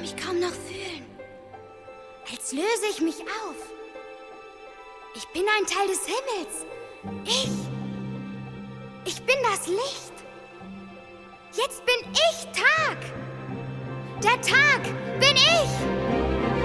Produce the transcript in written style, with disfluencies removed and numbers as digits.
mich kaum noch fühlen. Als löse ich mich auf. Ich bin ein Teil des Himmels. Ich bin das Licht. Jetzt bin ich Tag. Der Tag bin ich.